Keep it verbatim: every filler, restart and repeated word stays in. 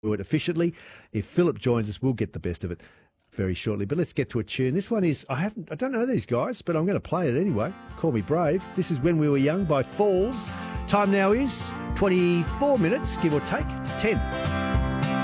do it efficiently. If Philip joins us, we'll get the best of it very shortly. But let's get to a tune. This one is, I haven't, I don't know these guys, but I'm going to play it anyway. Call Me Brave. This is When We Were Young by Falls. Time now is twenty-four minutes, give or take, to ten.